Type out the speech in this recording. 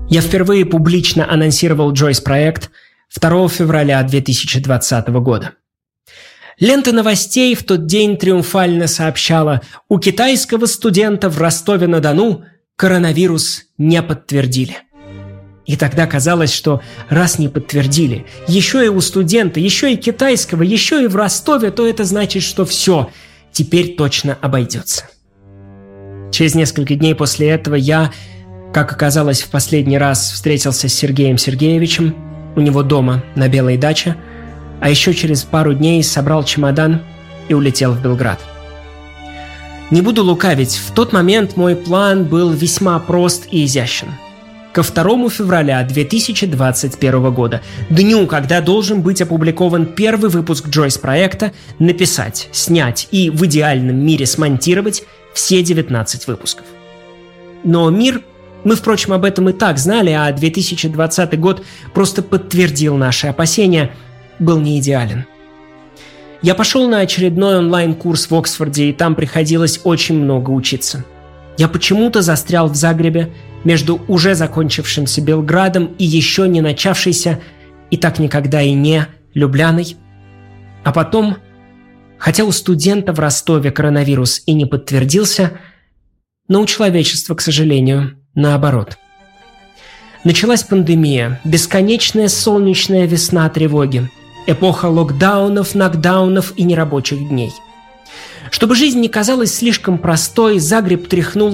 Я впервые публично анонсировал Joyce проект 2 февраля 2020 года. Лента новостей в тот день триумфально сообщала: у китайского студента в Ростове-на-Дону коронавирус не подтвердили. И тогда казалось, что раз не подтвердили еще и у студента, еще и китайского, еще и в Ростове, то это значит, что все, теперь точно обойдется. Через несколько дней после этого я, как оказалось, в последний раз встретился с Сергеем Сергеевичем у него дома на Белой даче, а еще через пару дней собрал чемодан и улетел в Белград. Не буду лукавить, в тот момент мой план был весьма прост и изящен. Ко 2 февраля 2021 года, дню, когда должен быть опубликован первый выпуск Joyce проекта, написать, снять и в идеальном мире смонтировать все 19 выпусков. Но мир, мы, впрочем, об этом и так знали, а 2020 год просто подтвердил наши опасения, был не идеален. Я пошел на очередной онлайн-курс в Оксфорде, и там приходилось очень много учиться. Я почему-то застрял в Загребе между уже закончившимся Белградом и еще не начавшейся, и так никогда и не, Любляной. А потом, хотя у студента в Ростове коронавирус и не подтвердился, но у человечества, к сожалению, наоборот. Началась пандемия, бесконечная солнечная весна тревоги, эпоха локдаунов, нокдаунов и нерабочих дней. Чтобы жизнь не казалась слишком простой, Загреб тряхнул